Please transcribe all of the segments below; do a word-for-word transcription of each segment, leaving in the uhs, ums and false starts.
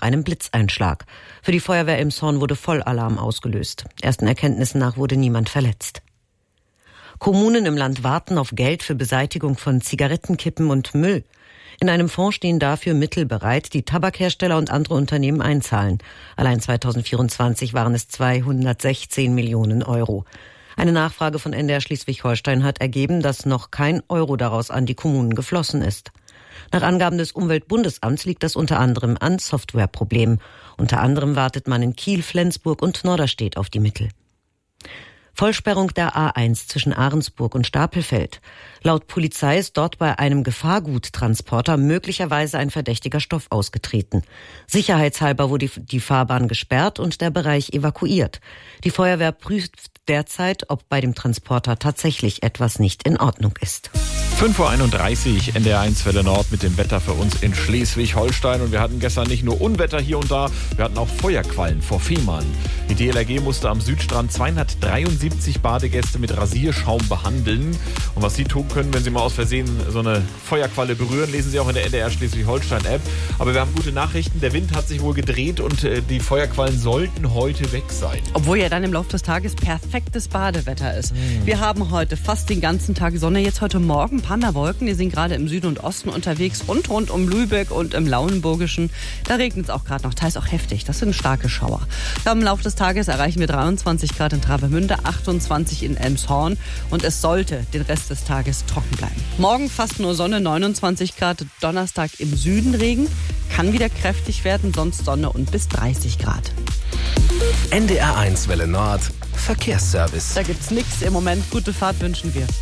einem Blitzeinschlag. Für die Feuerwehr Elmshorn wurde Vollalarm ausgelöst. Ersten Erkenntnissen nach wurde niemand verletzt. Kommunen im Land warten auf Geld für Beseitigung von Zigarettenkippen und Müll. In einem Fonds stehen dafür Mittel bereit, die Tabakhersteller und andere Unternehmen einzahlen. Allein zweitausendvierundzwanzig waren es zweihundertsechzehn Millionen Euro. Eine Nachfrage von N D R Schleswig-Holstein hat ergeben, dass noch kein Euro daraus an die Kommunen geflossen ist. Nach Angaben des Umweltbundesamts liegt das unter anderem an Softwareproblemen. Unter anderem wartet man in Kiel, Flensburg und Norderstedt auf die Mittel. Vollsperrung der A eins zwischen Ahrensburg und Stapelfeld. Laut Polizei ist dort bei einem Gefahrguttransporter möglicherweise ein verdächtiger Stoff ausgetreten. Sicherheitshalber wurde die Fahrbahn gesperrt und der Bereich evakuiert. Die Feuerwehr prüft derzeit, ob bei dem Transporter tatsächlich etwas nicht in Ordnung ist. fünf Uhr einunddreißig, N D R eins Welle Nord mit dem Wetter für uns in Schleswig-Holstein. Und wir hatten gestern nicht nur Unwetter hier und da, wir hatten auch Feuerquallen vor Fehmarn. Die D L R G musste am Südstrand zweihundertdreiundsiebzig Badegäste mit Rasierschaum behandeln. Und was Sie tun können, wenn Sie mal aus Versehen so eine Feuerqualle berühren, lesen Sie auch in der N D R Schleswig-Holstein-App. Aber wir haben gute Nachrichten, der Wind hat sich wohl gedreht und die Feuerquallen sollten heute weg sein. Obwohl ja dann im Laufe des Tages perfektes Badewetter ist. Mhm. Wir haben heute fast den ganzen Tag Sonne, jetzt heute Morgen ein paar mehr Wolken, die sind gerade im Süden und Osten unterwegs und rund um Lübeck und im Lauenburgischen. Da regnet es auch gerade noch, teils auch heftig, das sind starke Schauer. Ja, im Laufe des Tages erreichen wir dreiundzwanzig Grad in Travemünde, achtundzwanzig in Elmshorn und es sollte den Rest des Tages trocken bleiben. Morgen fast nur Sonne, neunundzwanzig Grad, Donnerstag im Süden Regen, kann wieder kräftig werden, sonst Sonne und bis dreißig Grad. N D R eins Welle Nord, Verkehrsservice. Da gibt's nichts im Moment, gute Fahrt wünschen wir.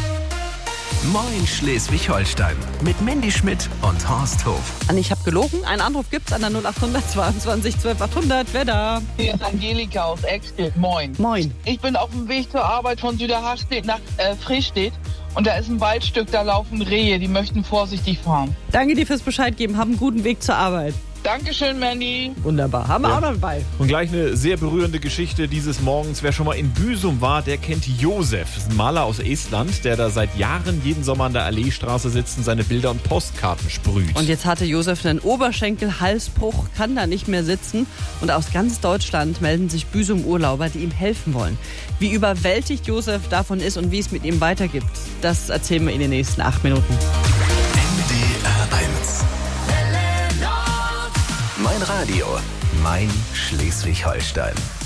Moin Schleswig-Holstein mit Mandy Schmidt und Horst Hof. Ich habe gelogen, einen Anruf gibt's an der null achthundert zweiundzwanzig zwölf achthundert. Wer da? Hier ist Angelika aus Eckstedt. Moin. Moin. Ich bin auf dem Weg zur Arbeit von Süderharstedt nach äh, Frischstedt. Und da ist ein Waldstück, da laufen Rehe, die möchten vorsichtig fahren. Danke dir fürs Bescheid geben, haben einen guten Weg zur Arbeit. Dankeschön, Mandy. Wunderbar, haben wir ja. auch noch dabei. Und gleich eine sehr berührende Geschichte dieses Morgens. Wer schon mal in Büsum war, der kennt Josef. Das ist ein Maler aus Estland, der da seit Jahren jeden Sommer an der Alleestraße sitzt und seine Bilder und Postkarten sprüht. Und jetzt hatte Josef einen Oberschenkel-Halsbruch, kann da nicht mehr sitzen. Und aus ganz Deutschland melden sich Büsum-Urlauber, die ihm helfen wollen. Wie überwältigt Josef davon ist und wie es mit ihm weitergeht, das erzählen wir in den nächsten acht Minuten. N D R eins. Mein Radio, mein Schleswig-Holstein.